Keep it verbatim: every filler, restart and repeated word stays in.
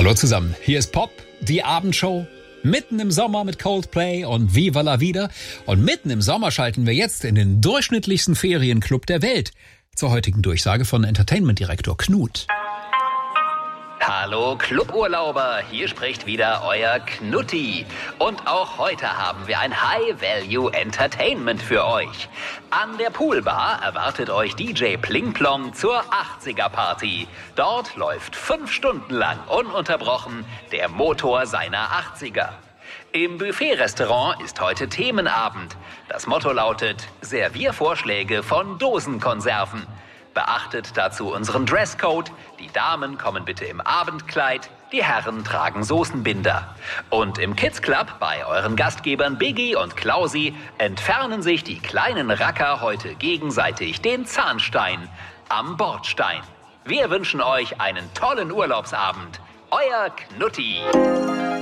Hallo zusammen, hier ist Pop, die Abendshow, mitten im Sommer mit Coldplay und Viva la Vida. Und mitten im Sommer schalten wir jetzt in den durchschnittlichsten Ferienclub der Welt. Zur heutigen Durchsage von Entertainment-Direktor Knut. Hallo Cluburlauber, hier spricht wieder euer Knutti. Und auch heute haben wir ein High-Value-Entertainment für euch. An der Poolbar erwartet euch D J Plingplong zur achtziger-Party. Dort läuft fünf Stunden lang ununterbrochen der Motor seiner achtziger. Im Buffet-Restaurant ist heute Themenabend. Das Motto lautet Serviervorschläge von Dosenkonserven. Beachtet dazu unseren Dresscode. Die Damen kommen bitte im Abendkleid, die Herren tragen Soßenbinder. Und im Kids Club bei euren Gastgebern Biggie und Klausi entfernen sich die kleinen Racker heute gegenseitig den Zahnstein am Bordstein. Wir wünschen euch einen tollen Urlaubsabend. Euer Knutti.